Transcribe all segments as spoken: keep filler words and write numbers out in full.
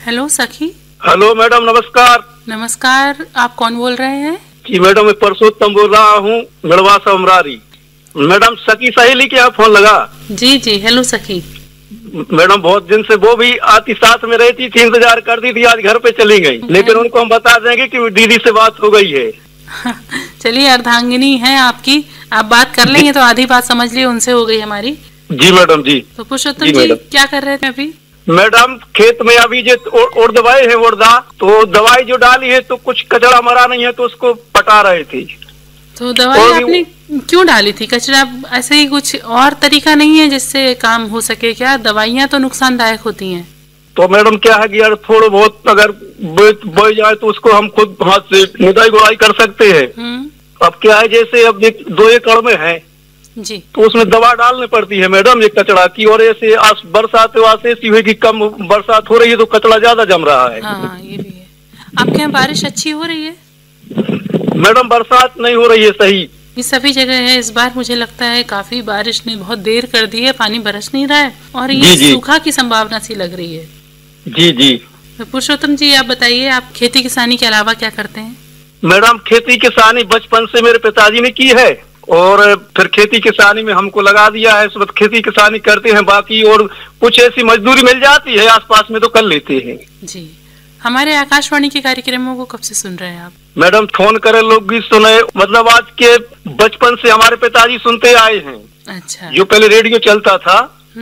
Hello सखी। Hello madam, नमस्कार। नमस्कार, आप कौन बोल रहे हैं? जी मैडम, मैं परसोत्तम बोल रहा हूँ, गढ़वासा उमरारी। मैडम सखी सहेली के यहाँ फोन लगा? जी जी, हेलो सखी। मैडम बहुत दिन से वो भी आती साथ में रहती थी, इंतजार करती थी, आज घर पे चली गई, लेकिन उनको हम बता देंगे कि दीदी से बात हो गई है। चलिए, अर्धांगिनी है आपकी, आप बात कर लेंगे तो आधी बात समझ लिए उनसे हो गई हमारी। जी मैडम जी। तो पुरुषोत्तम जी, जी क्या कर रहे थे अभी? मैडम खेत में अभी जो उड़ दवाई है उड़दा, तो दवाई जो डाली है तो कुछ कचरा मरा नहीं है तो उसको पटा रहे थे। तो दवाई आपने क्यों डाली थी? कचरा ऐसे ही कुछ और तरीका नहीं है जिससे काम हो सके क्या? दवाइयाँ तो नुकसानदायक होती हैं। तो मैडम क्या है कि यार थोड़ा बहुत अगर बह जाए तो उसको हम खुद हाथ से निदाई गुड़ाई कर सकते हैं। अब क्या है, जैसे अब दो एकड़ में है जी, तो उसमें दवा डालनी पड़ती है मैडम ये कचरा की, और ऐसे आज बरसात वास ऐसी हुई कि कम बरसात हो रही है तो कचरा ज्यादा जम रहा है। हाँ, ये भी है। आपके यहाँ बारिश अच्छी हो रही है? मैडम बरसात नहीं हो रही है सही, ये सभी जगह है। इस बार मुझे लगता है काफी बारिश ने बहुत देर कर दी है, पानी बरस नहीं रहा है और ये सूखा की संभावना सी लग रही है। जी जी। पुरुषोत्तम जी, आप बताइए, आप खेती किसानी के अलावा क्या करते हैं? मैडम खेती किसानी बचपन से मेरे पिताजी ने की है और फिर खेती किसानी में हमको लगा दिया है, सब खेती किसानी करते हैं। बाकी और कुछ ऐसी मजदूरी मिल जाती है आसपास में तो कर लेते हैं। जी, हमारे आकाशवाणी के कार्यक्रमों को कब से सुन रहे हैं आप? मैडम फोन करे लोग भी सुने, मतलब आज के बचपन से हमारे पिताजी सुनते आए हैं। अच्छा। जो पहले रेडियो चलता था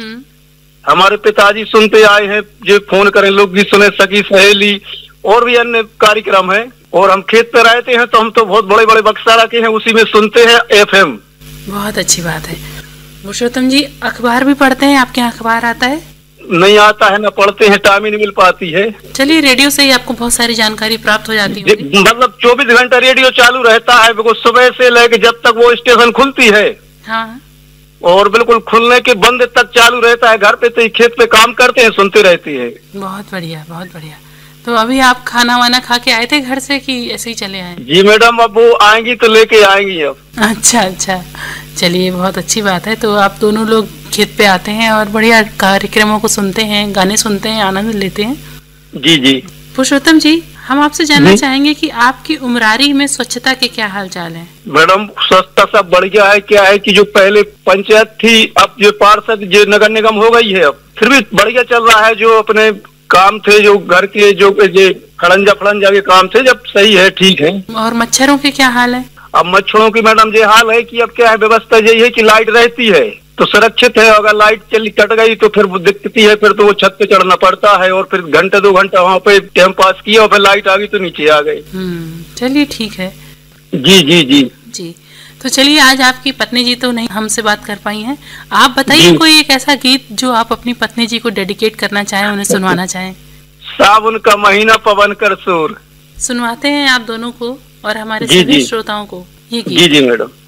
हमारे पिताजी सुनते आए हैं, जो फोन करें लोग भी सुने, सखी सहेली और भी अन्य कार्यक्रम है। और हम खेत पे रहते हैं तो हम तो बहुत बड़े बड़े बक्सा रखे हैं, उसी में सुनते हैं एफएम। बहुत अच्छी बात है। पुरुषोत्तम जी, अखबार भी पढ़ते हैं? आपके यहाँ अखबार आता है? नहीं आता है, ना पढ़ते हैं, टाइम ही नहीं मिल पाती है। चलिए, रेडियो से ही आपको बहुत सारी जानकारी प्राप्त हो जाती है। मतलब चौबीस घंटा रेडियो चालू रहता है, बिल्कुल सुबह से लेकर जब तक वो स्टेशन खुलती है। हाँ। और बिल्कुल खुलने के बंद तक चालू रहता है। घर पे तो खेत पे काम करते हैं, सुनते रहती है। बहुत बढ़िया, बहुत बढ़िया। तो अभी आप खाना वाना खा के आए थे घर से कि ऐसे ही चले आए? जी मैडम, अब वो आएंगी तो लेके आएंगी अब। अच्छा अच्छा, चलिए बहुत अच्छी बात है। तो आप दोनों लोग खेत पे आते हैं और बढ़िया कार्यक्रमों को सुनते हैं, गाने सुनते हैं, आनंद लेते हैं। जी जी। पुरुषोत्तम जी, हम आपसे जानना चाहेंगे कि आपकी उमरारी में स्वच्छता के क्या हाल चाल है? मैडम स्वच्छता सब बढ़िया है। क्या है कि जो पहले पंचायत थी, अब जो पार्षद जो नगर निगम हो गई है, अब फिर भी बढ़िया चल रहा है। जो अपने काम थे, जो घर के जो खड़ंजा फड़ंजा के काम थे, जब सही है, ठीक है। और मच्छरों के क्या हाल है? अब मच्छरों की मैडम ये हाल है कि अब क्या है, व्यवस्था यही है कि लाइट रहती है तो सुरक्षित है। अगर लाइट चली कट गई तो फिर वो दिखती है, फिर तो वो छत पे चढ़ना पड़ता है और फिर घंटे दो घंटा वहाँ पे टाइम पास किया और फिर लाइट आ गई तो नीचे आ गई। चलिए ठीक है। जी जी जी जी। तो चलिए, आज आपकी पत्नी जी तो नहीं हमसे बात कर पाई हैं, आप बताइए कोई एक ऐसा गीत जो आप अपनी पत्नी जी को डेडिकेट करना चाहें, उन्हें सुनवाना चाहें। सावन का महीना पवन कर शोर। सुनवाते हैं आप दोनों को और हमारे सभी श्रोताओं को ये गीत। जी जी मैडम।